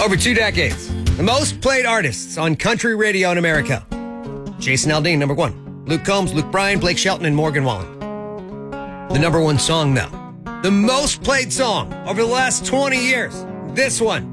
Over 2 decades, the most played artists on country radio in America. Jason Aldean, number 1. Luke Combs, Luke Bryan, Blake Shelton, and Morgan Wallen. The number 1 song, though. The most played song over the last 20 years. This one.